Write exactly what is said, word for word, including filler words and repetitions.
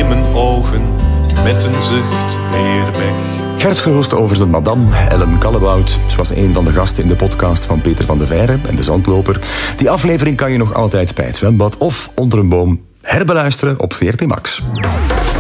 in mijn ogen met een zucht weer weg. Gert Verhulst over zijn madame Ellen Kallebout. Ze was een van de gasten in de podcast van Peter van de Veire en de Zandloper. Die aflevering kan je nog altijd bij het zwembad of onder een boom herbeluisteren op V R T Max.